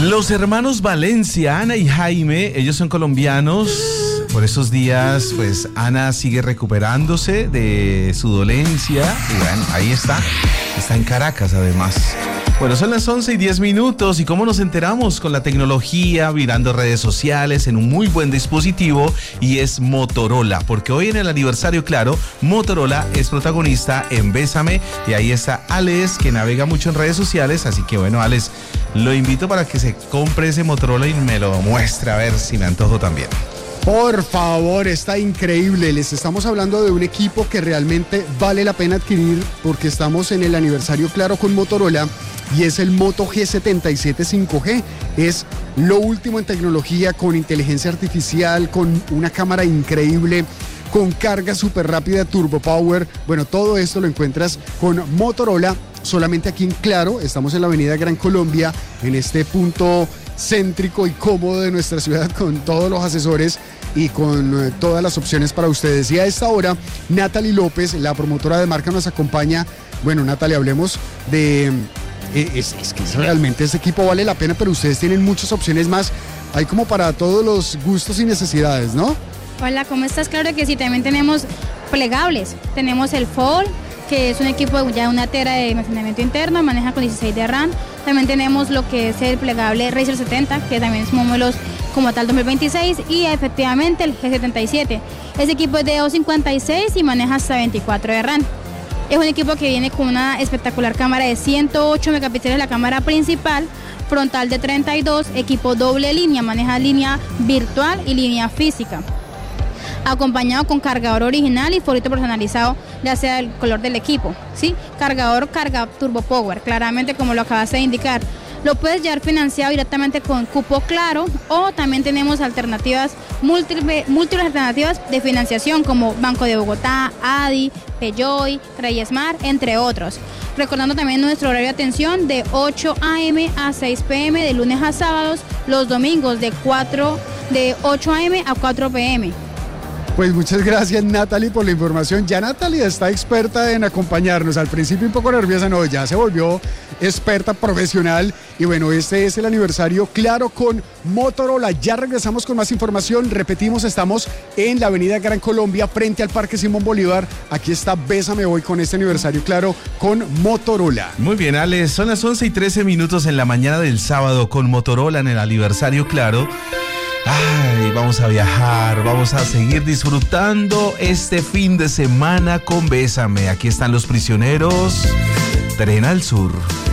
Los hermanos Valencia, Ana y Jaime, ellos son colombianos. Por esos días, pues Ana sigue recuperándose de su dolencia. Y bueno, ahí está en Caracas además. Bueno, son las 11:10 y ¿cómo nos enteramos? Con la tecnología, mirando redes sociales en un muy buen dispositivo, y es Motorola, porque hoy en el aniversario, claro, Motorola es protagonista en Bésame, y ahí está Alex, que navega mucho en redes sociales, así que bueno, Alex, lo invito para que se compre ese Motorola y me lo muestre, a ver si me antojo también. Por favor, está increíble. Les estamos hablando de un equipo que realmente vale la pena adquirir, porque estamos en el aniversario, claro, con Motorola, y es el Moto G77 5G. Es lo último en tecnología, con inteligencia artificial, con una cámara increíble, con carga súper rápida, Turbo Power. Bueno, todo esto lo encuentras con Motorola, solamente aquí en Claro. Estamos en la avenida Gran Colombia, en este punto céntrico y cómodo de nuestra ciudad, con todos los asesores y con todas las opciones para ustedes. Y a esta hora, Natalie López, la promotora de marca, nos acompaña. Bueno, Natalie, hablemos de... Es que realmente este equipo vale la pena, pero ustedes tienen muchas opciones más. Hay como para todos los gustos y necesidades, ¿no? Hola, ¿cómo estás? Claro que sí, también tenemos plegables. Tenemos el Fold, que es un equipo ya de 1 tera de almacenamiento interno, maneja con 16 de RAM. También tenemos lo que es el plegable Razer 70, que también es modelos como tal 2026, y efectivamente el G77. Ese equipo es de 256 y maneja hasta 24 de RAM. Es un equipo que viene con una espectacular cámara de 108 megapíxeles, la cámara principal, frontal de 32, equipo doble línea, maneja línea virtual y línea física, acompañado con cargador original y forrito personalizado, ya sea el color del equipo, ¿sí? Cargador Turbo Power, claramente como lo acabaste de indicar. Lo puedes llevar financiado directamente con cupo Claro, o también tenemos alternativas, múltiples alternativas de financiación, como Banco de Bogotá, ADI, Peyoy, Creyesmar, entre otros. Recordando también nuestro horario de atención de 8 a.m. a 6 p.m. de lunes a sábados, los domingos de 8 a.m. a 4 p.m. Pues muchas gracias, Natalie, por la información. Ya Natalie está experta en acompañarnos. Al principio un poco nerviosa, no, ya se volvió experta profesional. Y bueno, este es el aniversario, claro, con Motorola. Ya regresamos con más información. Repetimos, estamos en la avenida Gran Colombia, frente al Parque Simón Bolívar. Aquí está Bésame Hoy con este aniversario, claro, con Motorola. Muy bien, Alex, son las 11:13 en la mañana del sábado con Motorola en el aniversario, claro. Ay, vamos a viajar, vamos a seguir disfrutando este fin de semana con Bésame. Aquí están Los Prisioneros, Tren al Sur.